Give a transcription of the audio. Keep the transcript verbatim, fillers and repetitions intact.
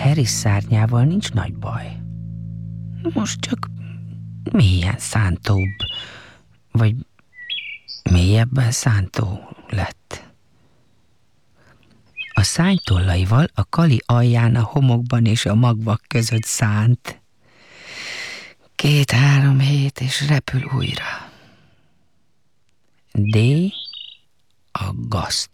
Harry szárnyával nincs nagy baj. Most csak mélyen szántóbb, vagy mélyebben szántó lett. A szánytollaival a Kali alján a homokban és a magvak között szánt. Két-három hét, és repül újra. D. A gaszt.